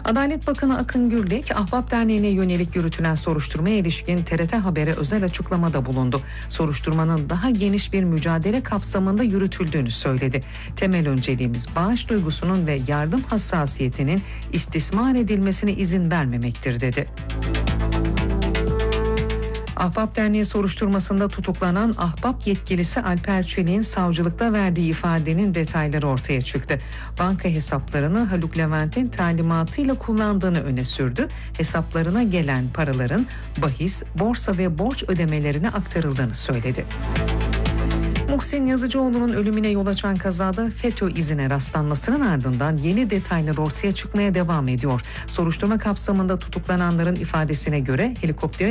Adalet Bakanı Akın Gürlek, Ahbap Derneği'ne yönelik yürütülen soruşturmaya ilişkin TRT Haber'e özel açıklamada bulundu. Soruşturmanın daha geniş bir mücadele kapsamında yürütüldüğünü söyledi. Temel önceliğimiz bağış duygusunun ve yardım hassasiyetinin istismar edilmesine izin vermemektir dedi. Ahbap Derneği soruşturmasında tutuklanan Ahbap yetkilisi Alper Çelik'in savcılıkta verdiği ifadenin detayları ortaya çıktı. Banka hesaplarını Haluk Levent'in talimatıyla kullandığını öne sürdü. Hesaplarına gelen paraların bahis, borsa ve borç ödemelerine aktarıldığını söyledi. Muhsin Yazıcıoğlu'nun ölümüne yol açan kazada FETÖ izine rastlanmasının ardından yeni detaylar ortaya çıkmaya devam ediyor. Soruşturma kapsamında tutuklananların ifadesine göre helikopterin